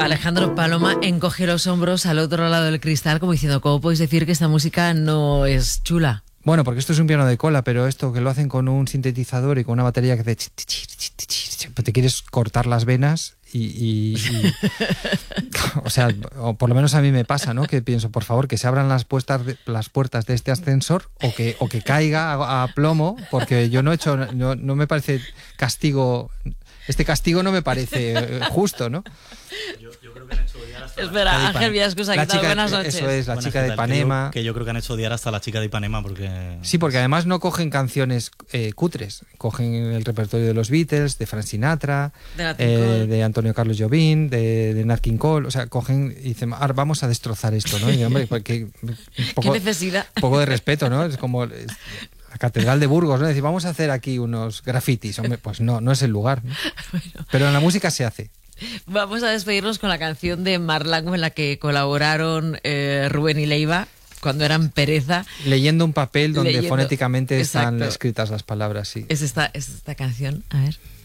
Alejandro Paloma encoge los hombros al otro lado del cristal como diciendo, ¿cómo podéis decir que esta música no es chula? Bueno, porque esto es un piano de cola, pero esto que lo hacen con un sintetizador y con una batería que te quieres cortar las venas y o sea, o por lo menos a mí me pasa, ¿no? Que pienso, por favor, que se abran las puertas de este ascensor o que caiga a plomo, porque yo no he hecho, no me parece castigo. Este castigo no me parece justo, ¿no? Yo creo que han hecho odiar hasta Espera, Ángel Viascos, buenas noches. Eso es, la Buenas, chica de ¿qué tal? Ipanema. Que yo creo que han hecho odiar hasta la chica de Ipanema porque... Sí, porque además no cogen canciones cutres. Cogen el repertorio de los Beatles, de Frank Sinatra, de Antonio Carlos Jobim, de Nat King Cole. O sea, cogen y dicen, ahora vamos a destrozar esto, ¿no? Y, hombre, porque ¿qué necesidad? Un poco de respeto, ¿no? Es como... la Catedral de Burgos, ¿no? Decir, vamos a hacer aquí unos grafitis. Hombre, pues no es el lugar, ¿no? Bueno, pero en la música se hace. Vamos a despedirnos con la canción de Marlago en la que colaboraron Rubén y Leiva cuando eran Pereza. Leyendo un papel donde fonéticamente exacto, están escritas las palabras, sí. Es esta canción, a ver.